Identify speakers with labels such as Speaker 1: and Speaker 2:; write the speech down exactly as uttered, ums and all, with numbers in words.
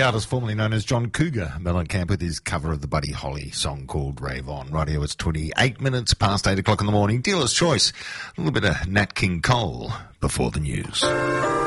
Speaker 1: the artist formerly known as John Cougar Mellencamp with his cover of the Buddy Holly song called Rave On. Radio, it's twenty-eight minutes past eight o'clock in the morning. Dealer's Choice. A little bit of Nat King Cole before the news.